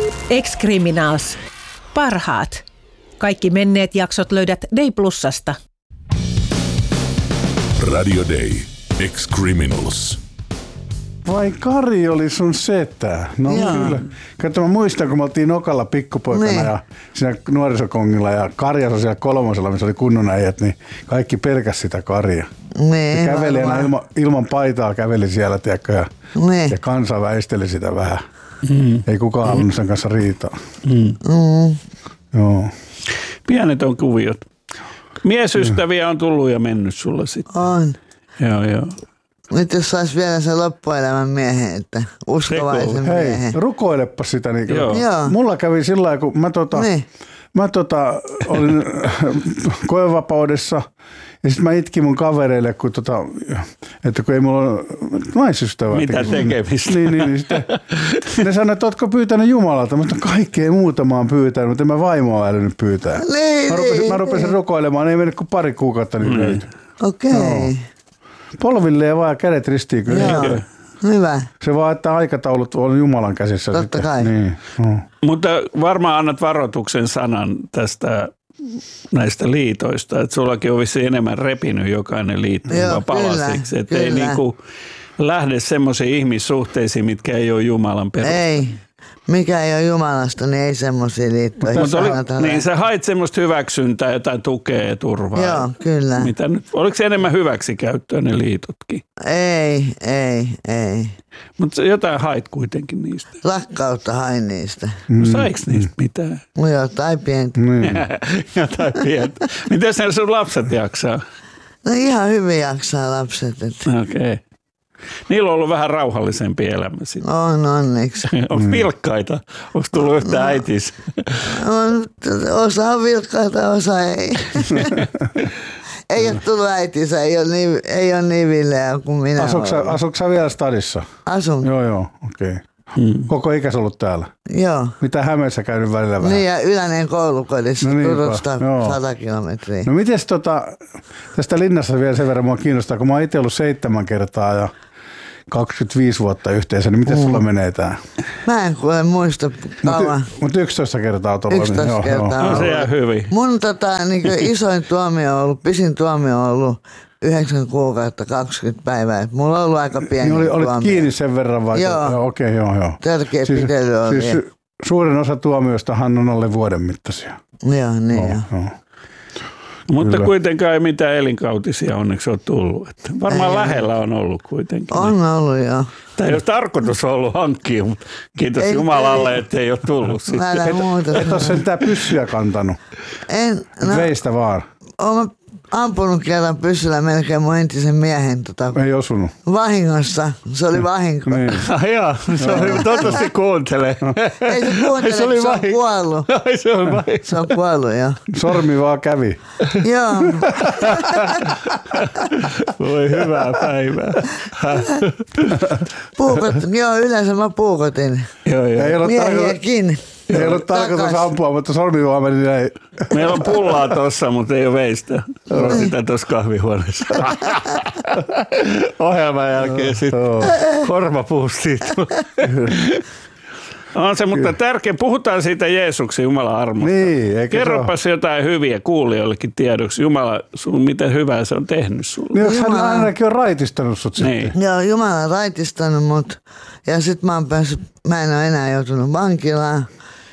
Ex-Criminals. Parhaat. Kaikki menneet jaksot löydät Day Plusasta. Radio Day. Ex-Criminals. Vai Kari oli sun setä? No kyllä. Kato, mä muistan, kun me oltiin Nokalla pikkupoikana ja siinä nuorisokongilla ja Karjas on siellä kolmosella, missä oli kunnon äijät, niin kaikki pelkäs sitä Karia. Niin, kävelijänä ilman paitaa käveli siellä, tiedätkö, ja kansa väisteli sitä vähän. Ei kukaan halunnut sen kanssa riitaa. Joo. Pienet on kuviot. Miesystäviä on tullut ja mennyt sulla sitten. On. Joo. Nyt jos sais vielä sen loppuelämän miehen, että uskovaisen miehen. Hei, rukoilepa sitä. Niin Joo. Mulla kävi sillä lailla, kun mä olin koevapaudessa ja sitten mä itkin mun kavereille, että kun ei mulla ole naisystävää. Mitä tekemistä? Niin sitten ne sanoivat, että ootko pyytänyt Jumalalta? Mä sanoin, kaikkea muuta mä oon pyytänyt, mutta en mä vaimoa älynyt pyytää. Mä rupesin rukoilemaan, ei mennyt kuin pari kuukautta niin löytyi. Okei. Polvilleen vaan kädet ristiin kyllä. Joo. Hyvä. Se vaan, että aikataulut on Jumalan käsissä. Totta sitten. kai. Niin. Mutta varmaan annat varoituksen sanan näistä liitoista, että sullakin on vissiin enemmän repinyt jokainen liitto palasiksi. Että ei niinku lähde semmoisiin ihmissuhteisiin, mitkä ei ole Jumalan perusta. Ei. Mikä ei ole Jumalasta, niin ei semmoisia liittoja. Niin sä hait semmoista hyväksyntää, jotain tukea ja turvaa. Joo, kyllä. Mitä nyt, oliko se enemmän hyväksikäyttöä ne liitotkin? Ei. Mutta jotain hait kuitenkin niistä. Rakkautta hain niistä. Saiko niistä mitään? No jotain pientä. Jotain pientä. Miten sun lapset jaksaa? No ihan hyvin jaksaa lapset. Okei. Niillä on ollut vähän rauhallisempi elämä sitten. On onneksi. Onko vilkkaita? Onko tullut yhtään äitis? Osa on vilkkaita, osa ei. Ei ole tullut äitinsä, ei ole niin villeä kuin minä olen. Asuuko sä vielä stadissa? Asun. Joo, okei. Koko ikäs ollut täällä? Joo. Mitä Hämeessä käynyt välillä vähän? Niin ja Ylänen koulukodissa Turusta 100 kilometriä. No mites tästä linnassa vielä sen verran mua kiinnostaa, kun mä oon itse ollut 7 kertaa ja 25 vuotta yhteensä, niin miten sulla menee tää? Mä en kuule muista kauan. Mutta 11 kertaa on ollut. 11 kertaa on ollut. Se jää hyvin. Mun isoin tuomio on ollut, pisin tuomio on ollut 9 kuukautta 20 päivää. Et mulla on ollut aika pieni tuomio. Olit kiinni sen verran vai? Joo. Okei, joo. Tärkeä pitely oli. Siis suurin osa tuomioistahan on alle vuoden mittaisia. Joo, niin joo. Mutta kyllä. Kuitenkaan ei mitään elinkautisia onneksi ole tullut. Että varmaan ei lähellä on ollut kuitenkin. On ollut, joo. Tai jos tarkoitus on ollut hankkia, mutta kiitos Jumalalle, ettei ole tullut sitten. Et ole sentään pyssyä kantanut. Veistä vaan. Olen ampunut kerran pyssyllä melkein mun entisen miehen. Ei osunut. Vahingossa. Se oli vahinko. Niin. Joo, se oli toivottavasti kuuntelee. Ei se kuuntele, se on kuollut. Se on kuollut, joo. Sormi vaan kävi. Joo. Voi hyvää päivää. Yleensä mä puukotin. Joo. Miehiäkin. Ei ollut tarkoitus ampua, mutta sormi vaan meni näin. Meillä on pullaa tossa, mutta ei ole veistä. On sitä tuossa kahvihuoneessa. Ohjelman jälkeen sitten korvapuustiin. On se, mutta tärkeä. Puhutaan siitä Jeesuksen Jumalan armosta. Niin, kerropas jotain hyviä kuulijoillekin tiedoksi. Jumala, miten hyvää se on tehnyt sulle. Niin, hän ainakin on raitistanut sut sitten. Joo, Jumala on raitistanut mut. Ja sit mä en ole enää joutunut vankilaan.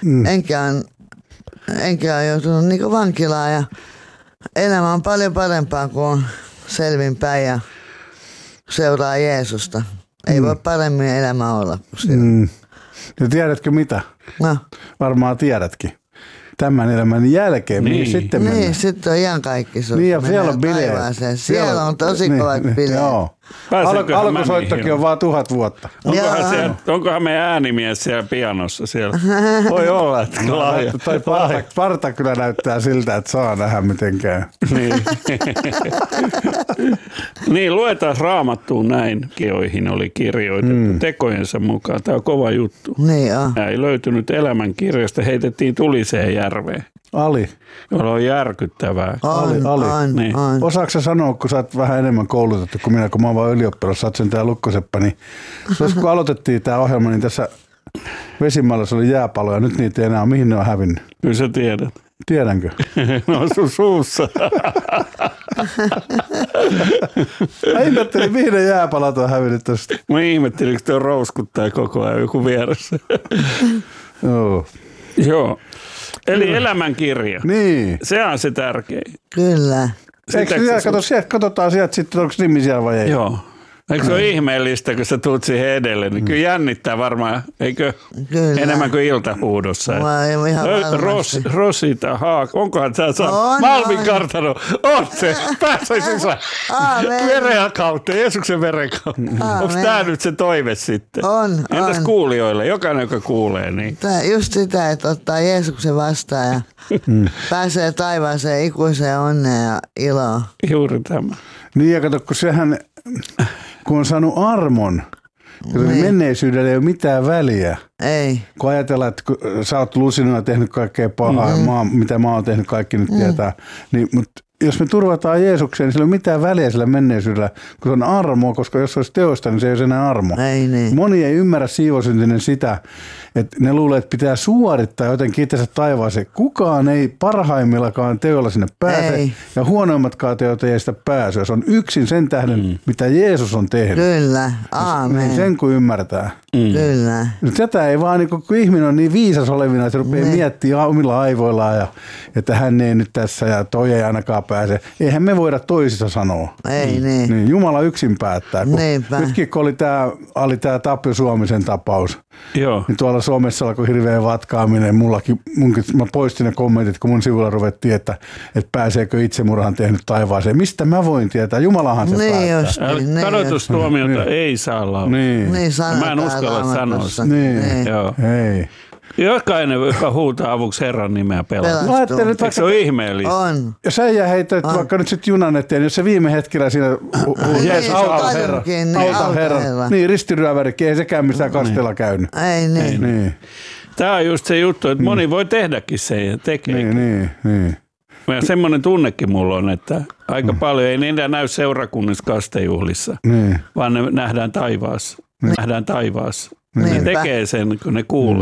Enkä ole joutunut niinku vankilaan. Ja elämä on paljon parempaa, kun on selvinpäin ja seuraa Jeesusta. Ei voi paremmin elämä olla kuin sillä. Ja tiedätkö mitä? No. Varmaan tiedätkin. Tämän elämän jälkeen, niin sitten mennään. Niin, sitten on ihan kaikki. Niin, ja siellä on bileet. Siellä on tosi kovat bileet. Joo. Alkusoittokin on vaan 1000 vuotta. Onkohan meidän äänimies siellä pianossa siellä? Voi olla, että lahja. Tai parta kyllä näyttää siltä, että saa nähdä miten käy. Niin, luetaan Raamattuun näin, joihin oli kirjoitettu tekojensa mukaan. Tämä on kova juttu. Niin on. Tämä ei löytynyt elämänkirjasta, heitettiin tuliseen järveen. Ali. Jolla on järkyttävää. Ali. Niin. Osaatko sä sanoa, kun sä oot vähän enemmän koulutettu kuin minä, kun mä oon vaan ylioppilas, sä oot sen tää Lukkoseppä, niin kun aloitettiin tää ohjelma, niin tässä Vesimaalassa oli jääpaloja, nyt niitä ei enää ole. Mihin ne on hävinnyt? Kyllä sä tiedät. Tiedänkö? No sun suussa. Mä ihmettelin, mihin ne jääpalat on hävinnyt tästä. Mä ihmettelin, kun tuo rouskuttaa koko ajan joku vieressä. Joo. Eli elämänkirja. Niin. Se on se tärkein. Kyllä. Katsotaan sieltä sitten, onko nimi siellä vai ei. Joo. Eikö se ole ihmeellistä, kun sä tulet siihen edelle? Niin kyllä jännittää varmaan, eikö? Kyllä. Enemmän kuin iltahuudossa. Rosita Haak, onkohan sä saanut? Malmin kartano, on se, pääsee sisään. Veren kautta, Jeesuksen veren kautta. Onko tämä nyt se toive sitten? On. Entäs kuulijoille, jokainen joka kuulee? Niin. Tämä just sitä, että ottaa Jeesuksen vastaan ja pääsee taivaaseen ikuiseen onneen ja iloon. Juuri tämä. Niin ja kato, kun sehän, kun on saanut armon, niin menneisyydellä ei ole mitään väliä. Ei. Kun ajatellaan, että kun sä oot Lusinona tehnyt kaikkea pahaa, mitä mä oon tehnyt, kaikki nyt tietää, niin, mutta jos me turvataan Jeesukseen, niin sillä ei ole mitään väliä sillä menneisyydellä, kun se on armoa, koska jos se olisi teosta, niin se ei ole enää armo. Ei niin. Moni ei ymmärrä siivosyntinen sitä, että ne luulee, että pitää suorittaa jotenkin itsensä taivaaseen. Kukaan ei parhaimmillakaan teoilla sinne pääse, ei. Ja huonoimmatkaan teot ei sitä pääsyä. Se on yksin sen tähden, mitä Jeesus on tehnyt. Kyllä, aamen. Niin sen kun ymmärtää. Kyllä. Tätä ei vaan, kun ihminen on niin viisas olevina, että se rupeaa miettimään omilla aivoillaan, ja että hän ei nyt tässä ja toi ei ainakaan pääse. Eihän me voida toisissa sanoa. Ei niin. Jumala yksin päättää. Nytkin kun oli tämä Tapio Suomisen tapaus, Joo. niin tuolla somessa alkoi hirveä vatkaaminen. Mä poistin ne kommentit, kun mun sivulla ruvettiin, että pääseekö itsemurhan tehnyt taivaaseen. Mistä mä voin tietää? Jumalahan se päättää. Kadotustuomiota ei saa laulaa. Niin. Mä en uskalla sanoa sitä. Niin. Joo. Ei. Jokainen, joka huutaa avuksi Herran nimeä pelastuu. Eikö se ole ihmeellistä? On. Jos äijä heittää vaikka nyt sitten junan eteen, jos se viime hetkellä siinä auta Herran. Niin, ristiryövärikin, ei sekään mistään kastella käynyt. Ei niin. Tämä on just se juttu, että moni voi tehdäkin sen ja tekee. Niin. Ja semmoinen tunnekin mulla on, että aika paljon ei niitä näy seurakunnissa kastejuhlissa, vaan ne nähdään taivaassa. Ne tekee sen, kun ne kuulee.